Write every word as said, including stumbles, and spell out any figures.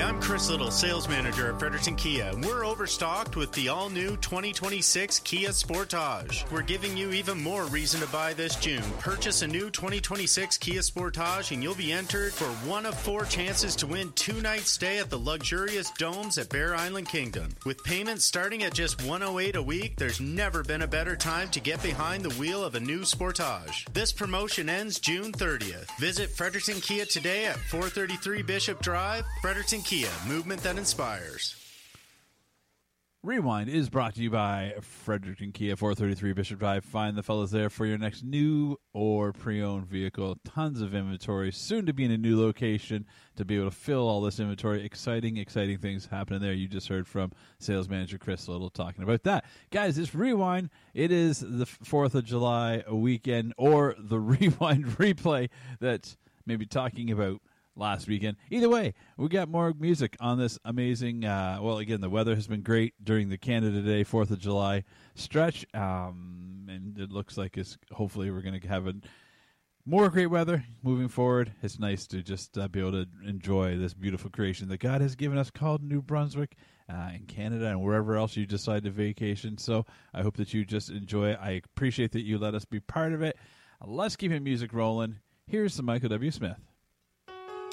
I'm Chris Little, sales manager at Fredericton Kia, and we're overstocked with the all-new twenty twenty-six Kia Sportage. We're giving you even more reason to buy this June. Purchase a new twenty twenty-six Kia Sportage and you'll be entered for one of four chances to win two-night stay at the luxurious Domes at Bear Island Kingdom. With payments starting at just one hundred eight dollars a week, there's never been a better time to get behind the wheel of a new Sportage. This promotion ends June thirtieth. Visit Fredericton Kia today at four thirty-three Bishop Drive. Fredericton Kia, movement that inspires. Rewind is brought to you by Fredericton Kia, four thirty-three Bishop Drive. Find the fellas there for your next new or pre-owned vehicle. Tons of inventory, soon to be in a new location to be able to fill all this inventory. Exciting, exciting things happening there. You just heard from sales manager Chris Little talking about that. Guys, it's Rewind. It is the fourth of July weekend, or the Rewind replay that's maybe talking about last weekend. Either way, we got more music on this amazing, uh, well, again, the weather has been great during the Canada Day, fourth of July stretch, um, and it looks like it's, hopefully we're going to have a, more great weather moving forward. It's nice to just uh, be able to enjoy this beautiful creation that God has given us called New Brunswick uh, in Canada and wherever else you decide to vacation. So I hope that you just enjoy it. I appreciate that you let us be part of it. Let's keep the music rolling. Here's some Michael W. Smith.